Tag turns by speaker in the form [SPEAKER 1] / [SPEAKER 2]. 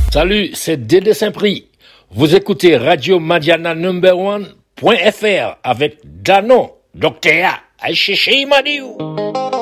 [SPEAKER 1] Salut, c'est Dédé Saint-Prix. Vous écoutez Radio Madiana Number One.fr avec Dano, Docteur A. Aïe, Madiou.